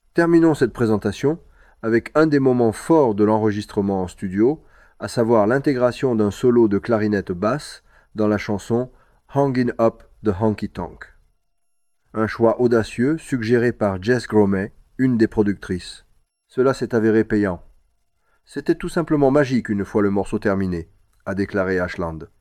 Terminons cette présentation avec un des moments forts de l'enregistrement en studio, à savoir l'intégration d'un solo de clarinette basse dans la chanson Hangin' Up the Honky Tonk. Un choix audacieux suggéré par Jess Gromet, une des productrices. Cela s'est avéré payant. C'était tout simplement magique une fois le morceau terminé, a déclaré Ashland.